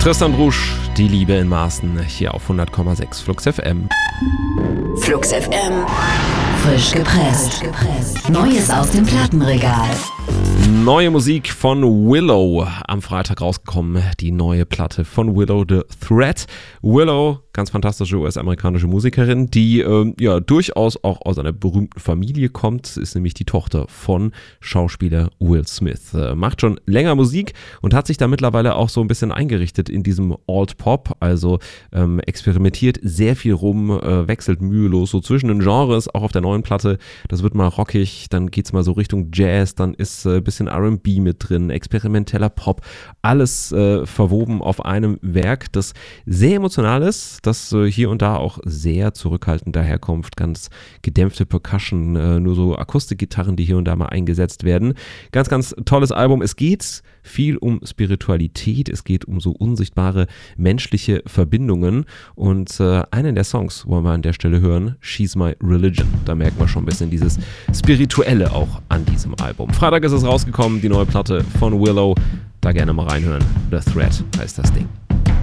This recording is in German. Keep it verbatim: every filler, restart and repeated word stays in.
Tristan Brusch, die Liebe in Maßen, hier auf hundert Komma sechs Flux F M. Flux F M, frisch gepresst. Neues aus dem Plattenregal. Neue Musik von Willow, am Freitag rausgekommen, die neue Platte von Willow the Threat. Willow, ganz fantastische U S-amerikanische Musikerin, die ähm, ja durchaus auch aus einer berühmten Familie kommt, ist nämlich die Tochter von Schauspieler Will Smith. Äh, macht schon länger Musik und hat sich da mittlerweile auch so ein bisschen eingerichtet in diesem Alt-Pop, also ähm, experimentiert sehr viel rum, äh, wechselt mühelos so zwischen den Genres, auch auf der neuen Platte. Das wird mal rockig, dann geht's mal so Richtung Jazz, dann ist ein äh, bisschen R and B mit drin, experimenteller Pop, alles äh, verwoben auf einem Werk, das sehr emotional ist, das äh, hier und da auch sehr zurückhaltend daherkommt, ganz gedämpfte Percussion, äh, nur so Akustikgitarren, die hier und da mal eingesetzt werden. Ganz, ganz tolles Album. Es geht viel um Spiritualität, es geht um so unsichtbare menschliche Verbindungen und äh, einen der Songs wollen wir an der Stelle hören, She's My Religion. Da merken wir schon ein bisschen dieses Spirituelle auch an diesem Album. Freitag ist es rausgekommen, die neue Platte von Willow. Da gerne mal reinhören. The Threat heißt das Ding.